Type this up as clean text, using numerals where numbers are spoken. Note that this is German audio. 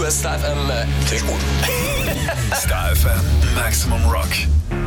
Star FM, das ist gut. Star FM Maximum Rock.